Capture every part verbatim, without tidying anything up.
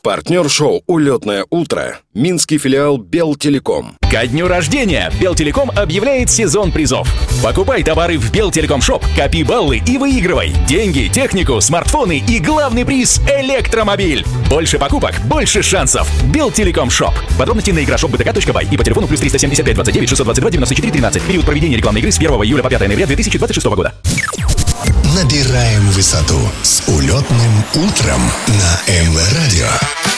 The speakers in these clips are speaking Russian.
Партнер шоу «Улетное утро» – минский филиал Белтелеком. Ко дню рождения Белтелеком объявляет сезон призов. Покупай товары в Белтелеком Шоп, копи баллы и выигрывай деньги, технику, смартфоны и главный приз – электромобиль. Больше покупок, больше шансов. Белтелеком Шоп. Подробности на игра шоп бэ тэ ка точка бай и по телефону плюс триста семьдесят пять двадцать девять шестьсот двадцать два девяносто четыре тринадцать. Период проведения рекламной игры с первого июля по пятое ноября две тысячи двадцать шестого года. Набираем высоту с улетным утром на эм вэ Радио.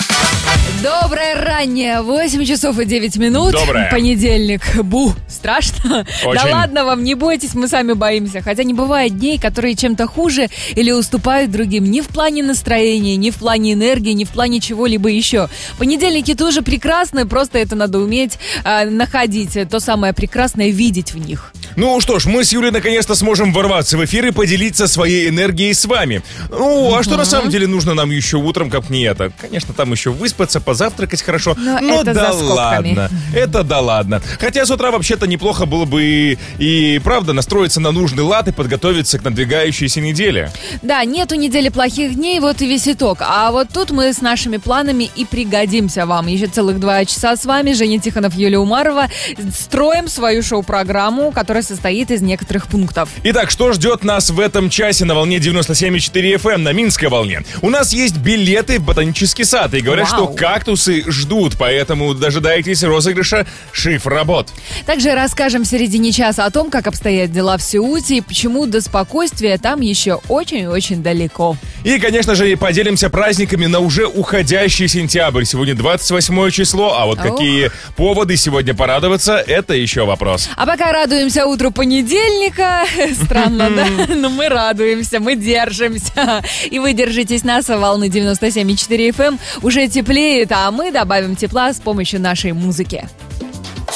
Доброе раннее, восемь часов и девять минут. Доброе. Понедельник. Бу, страшно? Очень. Да ладно вам, не бойтесь, мы сами боимся. Хотя не бывает дней, которые чем-то хуже или уступают другим. Ни в плане настроения, ни в плане энергии, ни в плане чего-либо еще. Понедельники тоже прекрасны, просто это надо уметь э, находить. То самое прекрасное, видеть в них. Ну что ж, мы с Юлей наконец-то сможем ворваться в эфир и поделиться своей энергией с вами. Ну, а что на самом деле нужно нам еще утром, как не это? Конечно, там еще выспаться, позавтракать хорошо. Но Но это да за скобками. ладно. Это да ладно. Хотя с утра вообще-то неплохо было бы и, и правда настроиться на нужный лад и подготовиться к надвигающейся неделе. Да, нету недели плохих дней, вот и весь итог. А вот тут мы с нашими планами и пригодимся вам. Еще целых два часа с вами, Женя Тихонов, Юлия Умарова. Строим свою шоу-программу, которая состоит из некоторых пунктов. Итак, что ждет нас в этом часе на волне девяносто семь и четыре эф эм на Минской волне? У нас есть билеты в ботанический сад. И говорят, Вау. что кактусы ждут, поэтому дожидайтесь розыгрыша «Шифр работ». Также расскажем в середине часа о том, как обстоят дела в Сеуте и почему до спокойствия там еще очень-очень далеко. И, конечно же, поделимся праздниками на уже уходящий сентябрь. Сегодня двадцать восьмое число, а вот Ох. какие поводы сегодня порадоваться, это еще вопрос. А пока радуемся утру понедельника. Странно, да? Но мы радуемся, мы держимся. И вы держитесь нас, волны девяносто семь и четыре эф эм. Уже теплеет, а мы добавим тепла с помощью нашей музыки.